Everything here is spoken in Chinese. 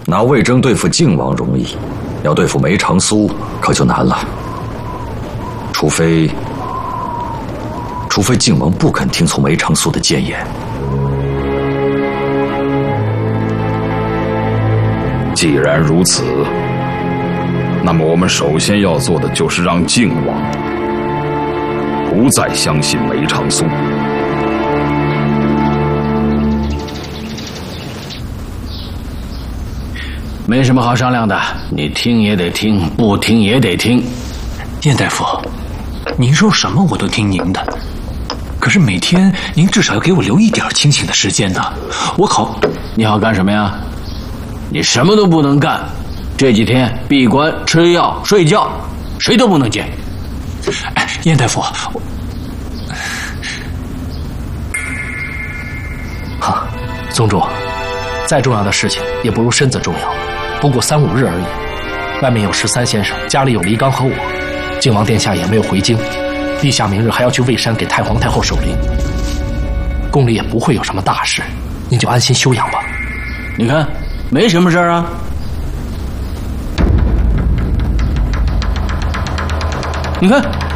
拿魏征对付靖王容易，要对付梅长苏可就难了。除非靖王不肯听从梅长苏的谏言。 既然如此，那么我们首先要做的就是让靖王不再相信梅长苏。 没什么好商量的，你听也得听，不听也得听。 燕大夫，您说什么我都听您的，可是每天您至少要给我留一点清醒的时间呢。 你好干什么呀？你什么都不能干，这几天闭关吃药睡觉，谁都不能见。 哎，燕大夫， 哈，宗主，再重要的事情也不如身子重要。不过3、5日而已，外面有13先生，家里有黎刚和我，靖王殿下也没有回京，陛下明日还要去蔚山给太皇太后守灵，宫里也不会有什么大事，您就安心休养吧。 你看，没什么事啊。你看。